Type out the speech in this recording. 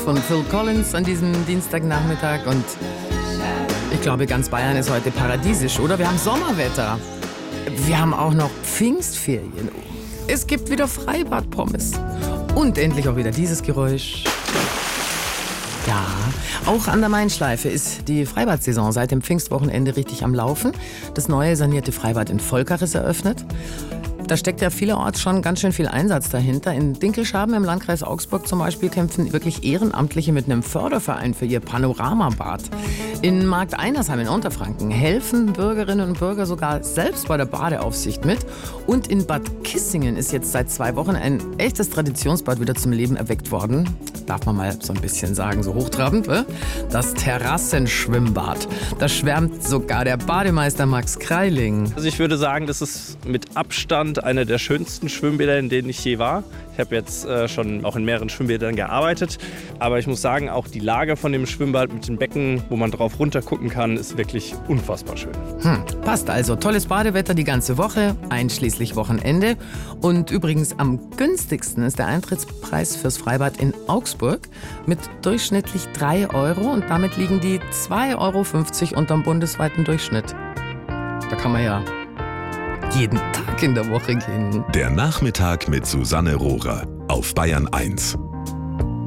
von Phil Collins an diesem Dienstagnachmittag. Und ich glaube, ganz Bayern ist heute paradiesisch, oder? Wir haben Sommerwetter. Wir haben auch noch Pfingstferien. Es gibt wieder Freibad-Pommes. Und endlich auch wieder dieses Geräusch. Ja, auch an der Main-Schleife ist die Freibad-Saison seit dem Pfingstwochenende richtig am Laufen. Das neue sanierte Freibad in Volkach ist eröffnet. Da steckt ja vielerorts schon ganz schön viel Einsatz dahinter. In Dinkelschaben im Landkreis Augsburg zum Beispiel kämpfen wirklich Ehrenamtliche mit einem Förderverein für ihr Panoramabad. In Markt Einersheim in Unterfranken helfen Bürgerinnen und Bürger sogar selbst bei der Badeaufsicht mit. Und in Bad Kissingen ist jetzt seit 2 Wochen ein echtes Traditionsbad wieder zum Leben erweckt worden. Darf man mal so ein bisschen sagen, so hochtrabend, das Terrassenschwimmbad. Da schwärmt sogar der Bademeister Max Kreiling. Also ich würde sagen, das ist mit Abstand einer der schönsten Schwimmbäder, in denen ich je war. Ich habe jetzt schon auch in mehreren Schwimmbädern gearbeitet. Aber ich muss sagen, auch die Lage von dem Schwimmbad mit dem Becken, wo man drauf runter gucken kann, ist wirklich unfassbar schön. Passt also. Tolles Badewetter die ganze Woche, einschließlich Wochenende. Und übrigens am günstigsten ist der Eintrittspreis fürs Freibad in Augsburg mit durchschnittlich 3 Euro. Und damit liegen die 2,50 Euro unterm bundesweiten Durchschnitt. Da kann man ja jeden Tag in der Woche gehen. Der Nachmittag mit Susanne Rohrer auf Bayern 1.